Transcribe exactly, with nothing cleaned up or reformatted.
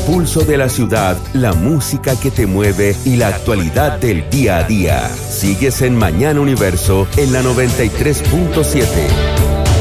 pulso de la ciudad, la música que te mueve y la actualidad del día a día. Sigues en Mañana Universo en la noventa y tres punto siete.